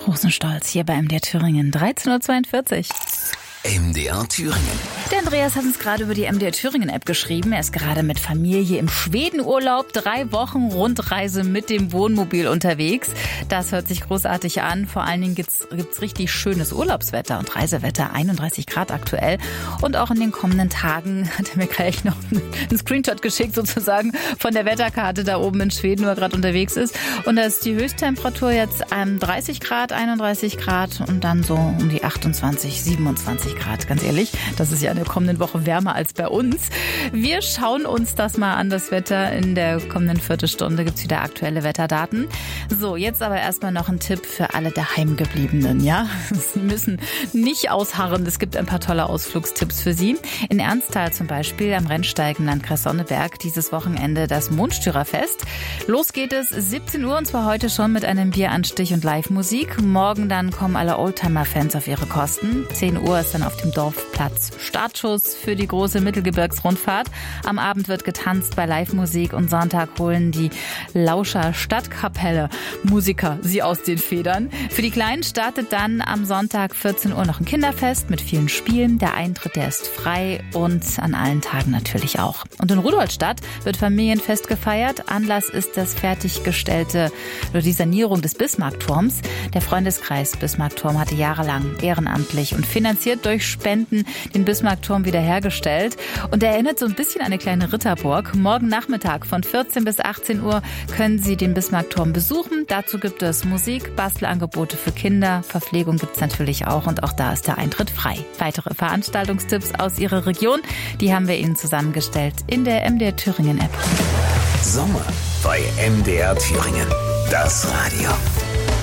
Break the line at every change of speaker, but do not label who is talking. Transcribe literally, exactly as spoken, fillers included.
Rosenstolz hier bei M D R Thüringen, dreizehn Uhr zweiundvierzig.
M D R Thüringen.
Der Andreas hat uns gerade über die M D R Thüringen App geschrieben. Er ist gerade mit Familie im Schwedenurlaub, drei Wochen Rundreise mit dem Wohnmobil unterwegs. Das hört sich großartig an. Vor allen Dingen gibt's, gibt's richtig schönes Urlaubswetter und Reisewetter, einunddreißig Grad aktuell. Und auch in den kommenden Tagen hat er mir gleich noch einen Screenshot geschickt sozusagen von der Wetterkarte da oben in Schweden, wo er gerade unterwegs ist. Und da ist die Höchsttemperatur jetzt ähm, dreißig Grad, einunddreißig Grad und dann so um die achtundzwanzig, siebenundzwanzig Grad. Ganz ehrlich, das ist ja in der kommenden Woche wärmer als bei uns. Wir schauen uns das mal an, das Wetter. In der kommenden Viertelstunde gibt's wieder aktuelle Wetterdaten. So, jetzt aber erstmal noch ein Tipp für alle Daheimgebliebenen, ja? Sie müssen nicht ausharren. Es gibt ein paar tolle Ausflugstipps für Sie. In Ernsthal zum Beispiel am Rennsteig im Landkreis Sonneberg dieses Wochenende das Mondstörerfest. Los geht es siebzehn Uhr und zwar heute schon mit einem Bieranstich und Live-Musik. Morgen dann kommen alle Oldtimer-Fans auf ihre Kosten. zehn Uhr ist dann auf dem Dorfplatz Startschuss für die große Mittelgebirgsrundfahrt. Am Abend wird getanzt bei Live-Musik und Sonntag holen die Lauscher Stadtkapelle Musiker sie aus den Federn. Für die Kleinen startet dann am Sonntag vierzehn Uhr noch ein Kinderfest mit vielen Spielen. Der Eintritt, der ist frei und an allen Tagen natürlich auch. Und in Rudolstadt wird Familienfest gefeiert. Anlass ist das fertiggestellte oder die Sanierung des Bismarckturms. Der Freundeskreis Bismarckturm hatte jahrelang ehrenamtlich und finanziert durch Spenden den Bismarckturm wiederhergestellt. Und er erinnert so ein bisschen an eine kleine Ritterburg. Morgen Nachmittag von vierzehn bis achtzehn Uhr können Sie den Bismarckturm besuchen. Dazu gibt es Musik, Bastelangebote für Kinder, Verpflegung gibt es natürlich auch und auch da ist der Eintritt frei. Weitere Veranstaltungstipps aus Ihrer Region, die haben wir Ihnen zusammengestellt in der M D R Thüringen App.
Sommer bei M D R Thüringen. Das Radio.